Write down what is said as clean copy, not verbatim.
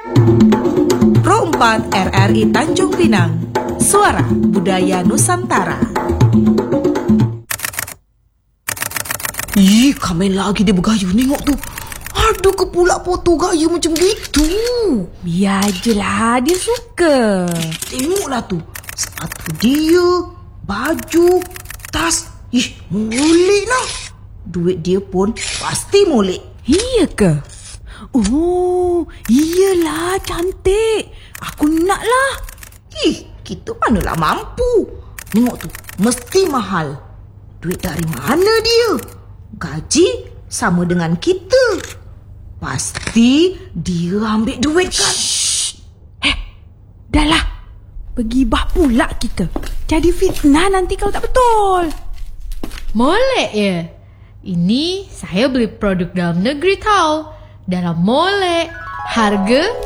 Pro 4 RRI Tanjung Pinang, Suara Budaya Nusantara. Ih, Kamel lagi dia bergaya, tengok tu. Ada ke pula foto gaya macam gitu? Biar je lah, dia suka. Tengoklah tu, sepatu dia, baju, tas. Ih, molek lah. Duit dia pun pasti molek. Iya ke? Oh, iyalah, cantik. Aku nak lah. Ih, kita manalah mampu. Tengok tu, mesti mahal. Duit dari mana dia? Gaji sama dengan kita. Pasti dia ambil duit kan? Dah lah. Begibah pula kita. Jadi fitnah nanti kalau tak betul. Molek ya? Ini saya beli produk dalam negeri tau. Dalam molek, harga